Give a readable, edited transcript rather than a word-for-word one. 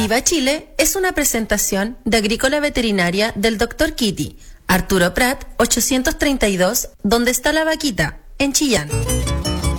Viva Chile es una presentación de Agrícola Veterinaria del Dr. Kitty, Arturo Prat, 832, donde está la vaquita, en Chillán.